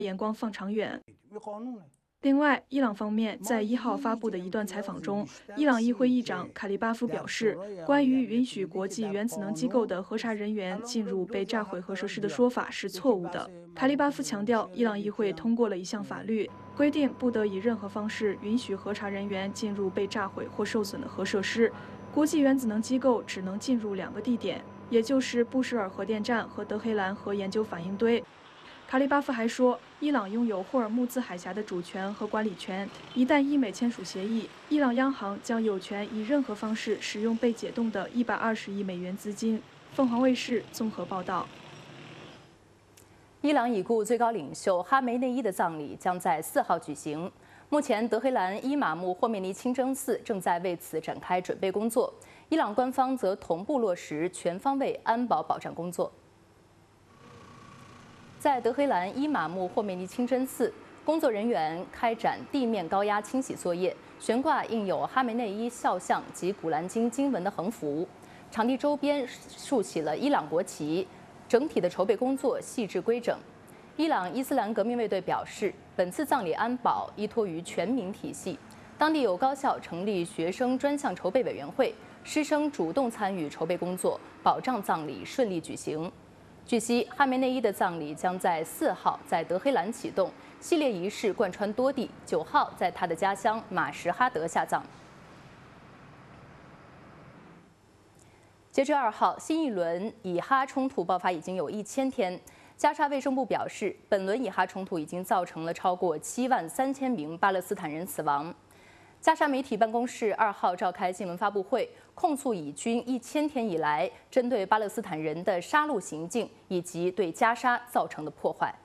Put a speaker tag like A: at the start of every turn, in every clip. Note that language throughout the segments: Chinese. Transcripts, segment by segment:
A: 眼光放长远。另外，伊朗方面在1号发布的一段采访中，伊朗议会议长卡利巴夫表示，关于允许国际原子能机构的核查人员进入被炸毁核设施的说法是错误的。卡利巴夫强调，伊朗议会通过了一项法律，规定不得以任何方式允许核查人员进入被炸毁或受损的核设施。国际原子能机构只能进入2个地点，也就是布什尔核电站和德黑兰核研究反应堆。卡利巴夫还说，伊朗拥有霍尔木兹海峡的主权和管理权。一旦伊美签署协议，伊朗央行将有权以任何方式使用被解冻的120亿美元资金。凤凰卫视综合报道。
B: 伊朗已故最高领袖哈梅内伊的葬礼将在4号举行。目前，德黑兰伊玛目霍梅尼清真寺正在为此展开准备工作，伊朗官方则同步落实全方位安保保障工作。在德黑兰伊玛目霍梅尼清真寺，工作人员开展地面高压清洗作业，悬挂印有哈梅内伊肖像及古兰经经文的横幅。场地周边竖起了伊朗国旗，整体的筹备工作细致规整。伊朗伊斯兰革命卫队表示，本次葬礼安保依托于全民体系，当地有高校成立学生专项筹备委员会，师生主动参与筹备工作，保障葬礼顺利举行。据悉，哈梅内伊的葬礼将在4号在德黑兰启动，系列仪式贯穿多地，9号在他的家乡马什哈德下葬。截至2号，新一轮以哈冲突爆发已经有1000天。加沙卫生部表示，本轮以哈冲突已经造成了超过73000名巴勒斯坦人死亡。加沙媒体办公室2号召开新闻发布会，控诉以军1000天以来针对巴勒斯坦人的杀戮行径以及对加沙造成的破坏。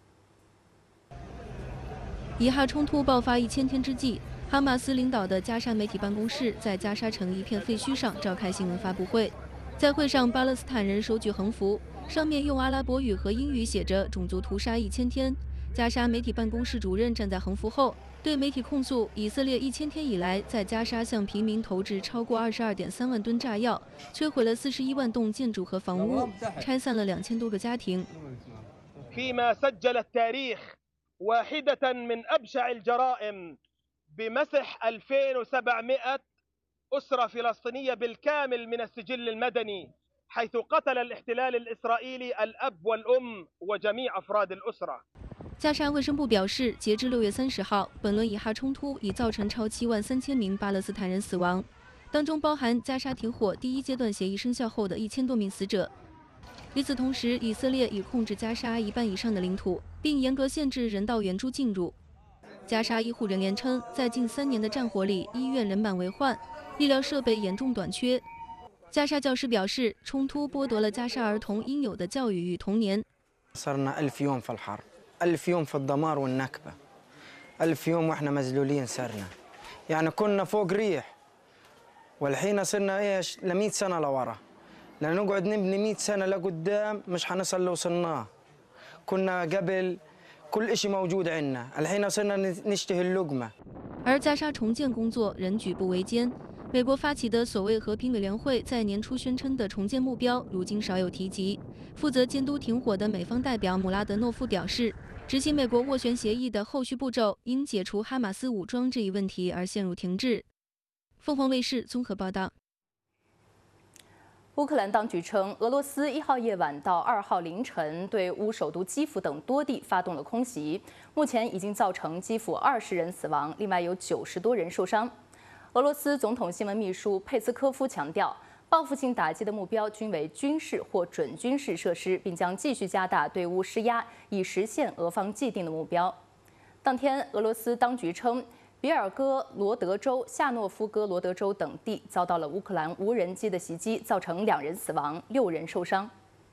C: 以哈冲突爆发1000天之际，哈马斯领导的加沙媒体办公室在加沙城一片废墟上召开新闻发布会。在会上，巴勒斯坦人手举横幅，上面用阿拉伯语和英语写着“种族屠杀1000天”。加沙媒体办公室主任站在横幅后，对媒体控诉以色列1000天以来在加沙向平民投掷超过22.3万吨炸药，摧毁了41万栋建筑和房屋，拆散了2000多个家庭。
D: فيما سجل التاريخ واحدة من أبشع الجرائم بمسح 2700 أسرة فلسطينية بالكامل من السجل المدني، حيث قتل الاحتلال الإسرائيلي الأب والأم وجميع أفراد الأسرة。
C: 加沙卫生部表示，截至6月30号，本轮以哈冲突已造成超73000名巴勒斯坦人死亡，当中包含加沙停火第1阶段协议生效后的1000多名死者。与此同时，以色列已控制加沙1半以上的领土，并严格限制人道援助进入。加沙医护人员称，在近3年的战火里，医院人满为患，医疗设备严重短缺。加沙教师表示，冲突剥夺了加沙儿童应有的教育与童年。
E: 1000 يوم في الدمار والنكبة 1000 يوم واحنا مذلولين صرنا يعني كنا فوق ريح والحين صرنا ايش ل100 سنة لورا لنقعد نبني 100 سنة لقدام مش حنصل اللي وصلناه كنا قبل كل شيء موجود عندنا الحين صرنا نشتهي اللقمة。
C: 而加沙重建工作仍举步维艰。美国发起的所谓和平委员会在年初宣称的重建目标，如今少有提及。负责监督停火的美方代表姆拉德诺夫表示，执行美国斡旋协议的后续步骤因解除哈马斯武装这一问题而陷入停滞。凤凰卫视综合报道。
B: 乌克兰当局称，俄罗斯1号夜晚到2号凌晨对乌首都基辅等多地发动了空袭，目前已经造成基辅20人死亡，另外有90多人受伤。俄罗斯总统新闻秘书佩斯科夫强调，报复性打击的目标均为军事或准军事设施，并将继续加大对乌施压，以实现俄方既定的目标。当天，俄罗斯当局称，比尔哥罗德州、夏诺夫哥罗德州等地遭到了乌克兰无人机的袭击，造成2人死亡，6人受伤。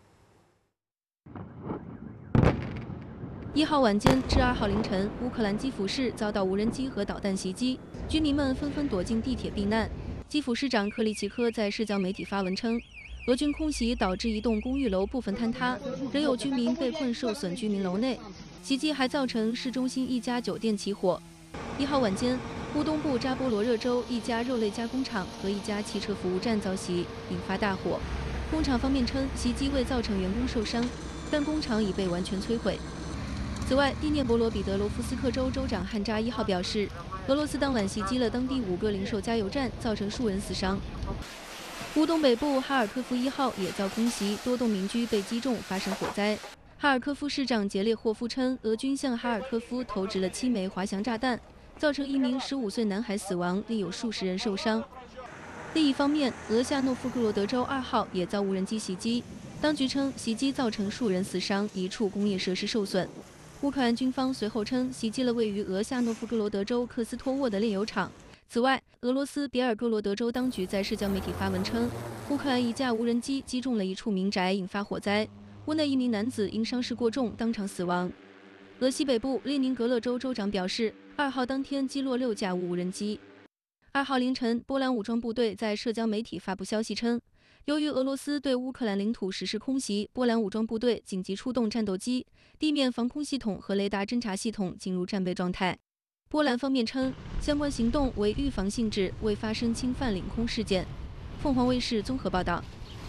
C: 1号晚间至2号凌晨，乌克兰基辅市遭到无人机和导弹袭击，居民们纷纷躲进地铁避难。基辅市长克里奇科在社交媒体发文称，俄军空袭导致一栋公寓楼部分坍塌，仍有居民被困受损居民楼内。袭击还造成市中心一家酒店起火。1号晚间，乌东部扎波罗热州一家肉类加工厂和一家汽车服务站遭袭，引发大火。工厂方面称，袭击未造成员工受伤，但工厂已被完全摧毁。 此外，第聂伯罗彼得罗夫斯克州州长汉扎1号表示，俄罗斯当晚袭击了当地5个零售加油站，造成数人死伤。乌东北部哈尔科夫1号也遭空袭，多栋民居被击中，发生火灾。哈尔科夫市长杰列霍夫称，俄军向哈尔科夫投掷了7枚滑翔炸弹，造成1名15岁男孩死亡，另有数十人受伤。另一方面，俄夏诺夫哥罗德州2号也遭无人机袭击，当局称袭击造成数人死伤，1处工业设施受损。乌克兰军方随后称，袭击了位于俄夏诺夫哥罗德州克斯托沃的炼油厂。此外，俄罗斯别尔哥罗德州当局在社交媒体发文称，乌克兰一架无人机击中了1处民宅，引发火灾。屋内1名男子因伤势过重当场死亡。俄西北部列宁格勒州州长表示，2号当天击落6架无人机。2号凌晨，波兰武装部队在社交媒体发布消息称，由于俄罗斯对乌克兰领土实施空袭，波兰武装部队紧急出动战斗机、地面防空系统和雷达侦察系统进入战备状态。波兰方面称，相关行动为预防性质，未发生侵犯领空事件。凤凰卫视综合报道。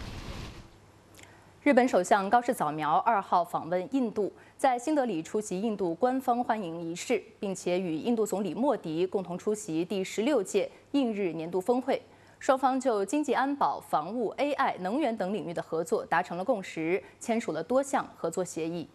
B: 日本首相高市早苗2号访问印度，在新德里出席印度官方欢迎仪式，并且与印度总理莫迪共同出席第16届印日年度峰会。双方就经济安保、防务、AI、能源等领域的合作达成了共识，签署了多项合作协议。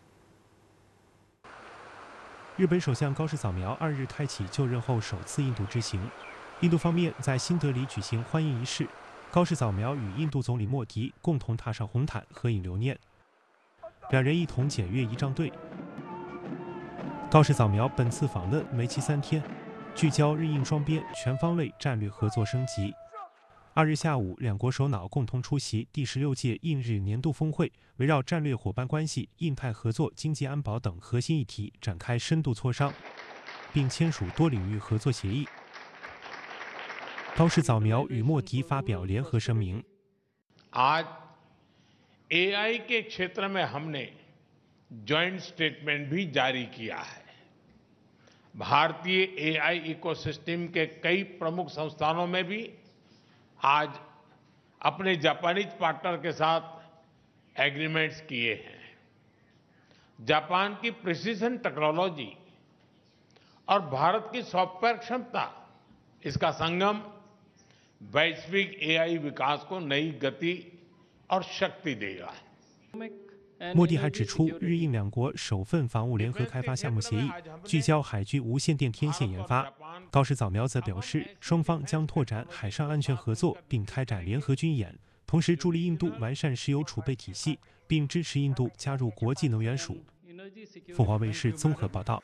F: 日本首相高市早苗2日开启就任后首次印度之行，印度方面在新德里举行欢迎仪式。高市早苗与印度总理莫迪共同踏上红毯合影留念，两人一同检阅仪仗队。高市早苗本次访问为期3天，聚焦日印双边全方位战略合作升级。2日下午，两国首脑共同出席第16届印日年度峰会，围绕战略伙伴关系、印太合作、经济安保等核心议题展开深度磋商，并签署多领域合作协议。高市早苗与莫迪发表联合声明。
G: आज AI के क्षेत्र में हमने जॉइंट स्टेटमेंट भी जारी किया है। भारतीय AI इकोसिस्टम के कई प्रमुख संस्थानों में भी आज अपने जापानीज पार्टनर के साथ एग्रीमेंट्स किए हैं। जापान की प्रिसीजन टेक्नोलॉजी और भारत की सॉफ्टवेयर क्षमता, इसका संगम वैश्विक AI विकास को नई गति और शक्ति देगा।
F: 莫迪还指出，日印两国首份防务联合开发项目协议聚焦海军无线电天线研发。高市早苗则表示，双方将拓展海上安全合作，并开展联合军演，同时助力印度完善石油储备体系，并支持印度加入国际能源署。凤凰卫视综合报道。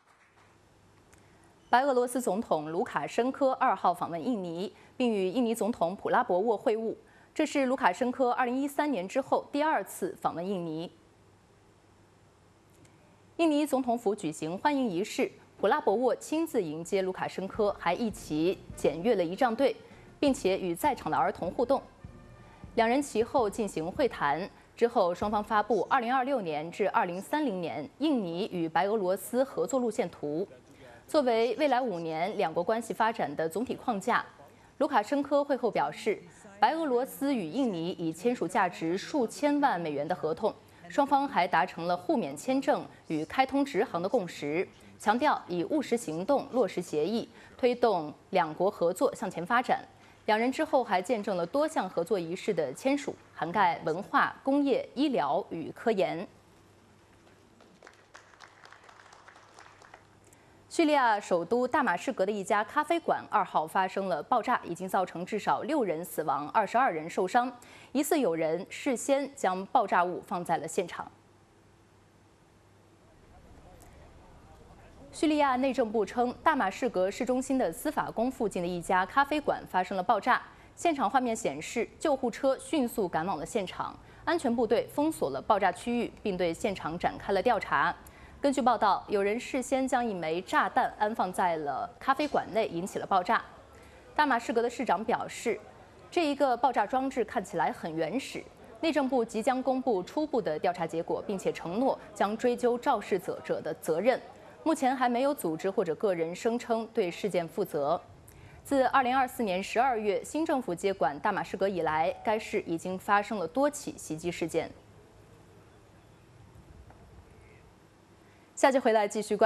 B: 白俄罗斯总统卢卡申科2号访问印尼，并与印尼总统普拉博沃会晤。这是卢卡申科2013年之后第2次访问印尼。印尼总统府举行欢迎仪式，普拉博沃亲自迎接卢卡申科，还一起检阅了仪仗队，并且与在场的儿童互动。两人其后进行会谈，之后双方发布2026年至2030年印尼与白俄罗斯合作路线图。作为未来5年两国关系发展的总体框架，卢卡申科会后表示，白俄罗斯与印尼已签署价值数千万美元的合同，双方还达成了互免签证与开通直航的共识，强调以务实行动落实协议，推动两国合作向前发展。两人之后还见证了多项合作仪式的签署，涵盖文化、工业、医疗与科研。叙利亚首都大马士革的一家咖啡馆2号发生了爆炸，已经造成至少6人死亡，22人受伤，疑似有人事先将爆炸物放在了现场。叙利亚内政部称，大马士革市中心的司法宫附近的一家咖啡馆发生了爆炸，现场画面显示，救护车迅速赶往了现场，安全部队封锁了爆炸区域，并对现场展开了调查。根据报道，有人事先将一枚炸弹安放在了咖啡馆内，引起了爆炸。大马士革的市长表示，这一个爆炸装置看起来很原始。内政部即将公布初步的调查结果，并且承诺将追究肇事者的责任。目前还没有组织或者个人声称对事件负责。自2024年12月新政府接管大马士革以来，该市已经发生了多起袭击事件。 下集回来继续关。